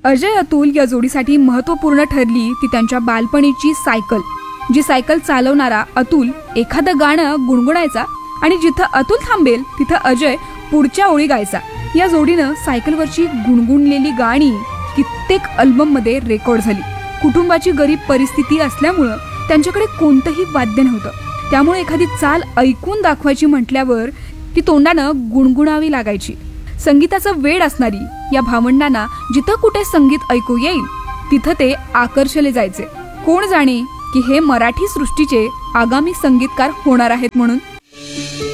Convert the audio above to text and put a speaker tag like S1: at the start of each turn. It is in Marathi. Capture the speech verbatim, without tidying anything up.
S1: अजय अतुल या जोडीसाठी महत्त्वपूर्ण ठरली ती त्यांच्या बालपणीची सायकल, जी सायकल चालवणारा अतुल एखादं गाणं गुणगुणायचा आणि जिथं अतुल थांबेल तिथं अजय पुढच्या ओळी गायचा. या जोडीनं सायकलवरची गुणगुणलेली गाणी कित्येक अल्बममध्ये रेकॉर्ड झाली. कुटुंबाची गरीब परिस्थिती असल्यामुळं त्यांच्याकडे कोणतंही वाद्य नव्हतं, त्यामुळे एखादी चाल ऐकून दाखवायची म्हटल्यावर ती तोंडानं गुणगुणावी लागायची. संगीताचं वेड असणारी या भावंडांना जिथं कुठे संगीत ऐकू येईल तिथं ते आकर्षले जायचे. कोण जाणे की हे मराठी सृष्टीचे आगामी संगीतकार होणार आहेत म्हणून.